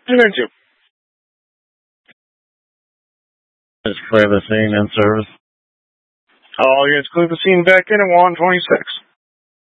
And then two. Just clear the scene in service. All units clear the scene back in at 126.